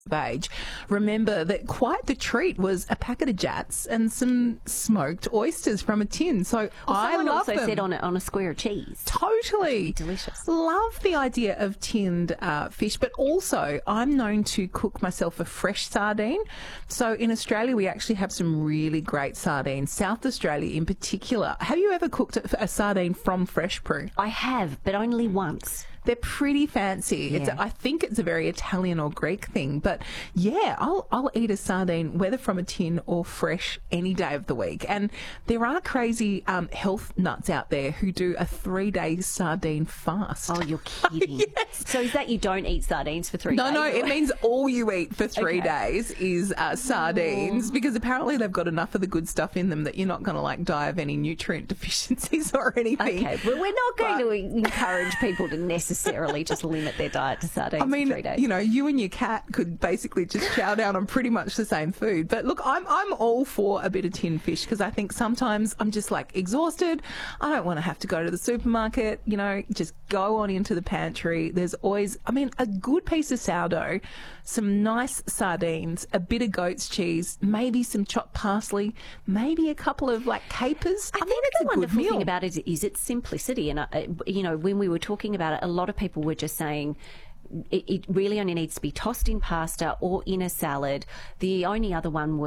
of age, remember that quite the treat was a packet of Jats and some smoked oysters from a tin. So I Someone love also them. said on a square of cheese. Totally. Delicious. Love the idea of tinned fish, but also I'm known to cook myself a fresh sardine. So in Australia, we actually have some really great sardines, South Australia in particular. Have you ever cooked a sardine from fresh, Prue? I have, but only once. They're pretty fancy. Yeah. I think it's a very Italian or Greek thing. But yeah, I'll eat a sardine, whether from a tin or fresh, any day of the week. And there are crazy health nuts out there who do a 3-day sardine fast. Oh, you're kidding. Yes. So is that you don't eat sardines for 3 days? No, it means all you eat for 3 Okay. days is sardines, because apparently they've got enough of the good stuff in them that you're not going to like die of any nutrient deficiencies or anything. Okay, well, we're not going to encourage people to necessarily just limit their diet to sardines I mean, for 3 days. you know, you and your cat could basically just chow down on pretty much the same food. But look, I'm all for a bit of tinned fish, because I think sometimes I'm just like exhausted. I don't want to have to go to the supermarket. You know, just go on into the pantry. There's always, I mean, a good piece of sourdough, some nice sardines, a bit of goat's cheese, maybe some chopped parsley, maybe a couple of like capers. I mean, think it's the a good wonderful meal. thing about it is its simplicity. And, you know, when we were talking about it, a lot of people were just saying it really only needs to be tossed in pasta or in a salad. The only other one was